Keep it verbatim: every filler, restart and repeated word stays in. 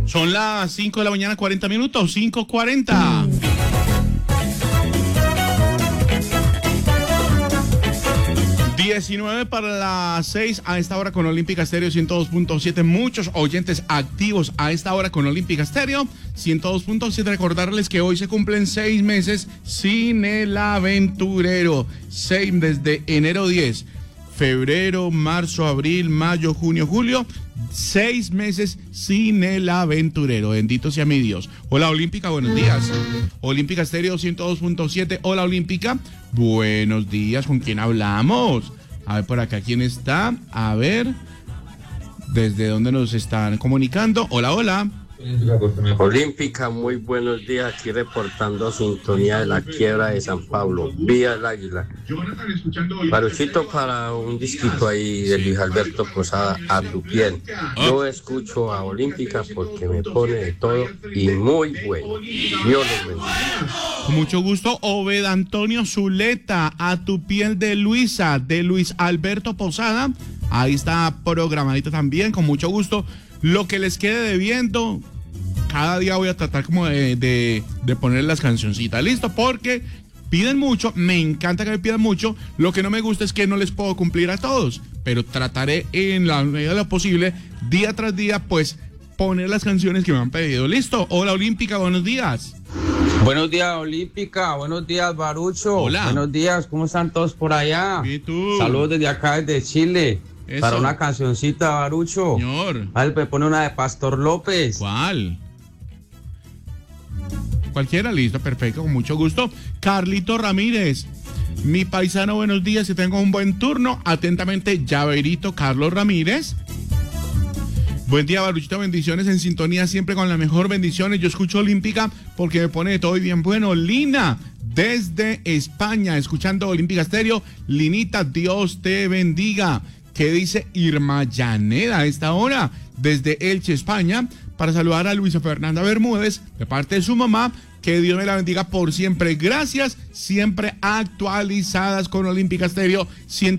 Son las cinco de la mañana, cuarenta minutos, cinco cuarenta. diecinueve para las seis a esta hora con Olímpica Estéreo ciento dos punto siete. Muchos oyentes activos a esta hora con Olímpica Estéreo ciento dos punto siete. Recordarles que hoy se cumplen seis meses sin el aventurero. Seis desde enero diez. Febrero, marzo, abril, mayo, junio, julio. Seis meses sin el aventurero. Bendito sea mi Dios. Hola Olímpica, buenos días. Olímpica Estéreo ciento dos punto siete. Hola Olímpica, buenos días. ¿Con quién hablamos? A ver por acá, ¿quién está? A ver, ¿desde dónde nos están comunicando? Hola, hola. Olímpica, muy buenos días, aquí reportando sintonía de la quiebra de San Pablo, vía el Águila. Baruchito para un disquito ahí de Luis Alberto Posada, A tu piel. Yo escucho a Olímpica porque me pone de todo y muy bueno. Dios los bendiga. Con mucho gusto, Obed Antonio Zuleta, A tu piel de Luisa, de Luis Alberto Posada. Ahí está programadito también, con mucho gusto. Lo que les quede debiendo, cada día voy a tratar como de, de, de poner las cancioncitas, ¿listo? Porque piden mucho, me encanta que me pidan mucho, lo que no me gusta es que no les puedo cumplir a todos, pero trataré en la medida de lo posible, día tras día, pues, poner las canciones que me han pedido, ¿listo? Hola Olímpica, buenos días. Buenos días Olímpica, buenos días Barucho. Hola. Buenos días, ¿cómo están todos por allá? ¿Y tú? Saludos desde acá, desde Chile. Eso. Para una cancioncita, Barucho. Señor. Ay, me pone una de Pastor López. ¿Cuál? Cualquiera, listo, perfecto, con mucho gusto. Carlito Ramírez, mi paisano, buenos días, y tengo un buen turno. Atentamente, Llaverito Carlos Ramírez. Buen día, Baruchito, bendiciones, en sintonía siempre con las mejor bendiciones. Yo escucho Olímpica porque me pone de todo y bien bueno. Lina, desde España, escuchando Olímpica Estéreo. Linita, Dios te bendiga. ¿Qué dice Irma Llaneda a esta hora? Desde Elche, España, para saludar a Luisa Fernanda Bermúdez, de parte de su mamá. Que Dios me la bendiga por siempre. Gracias, siempre actualizadas con Olímpica Estéreo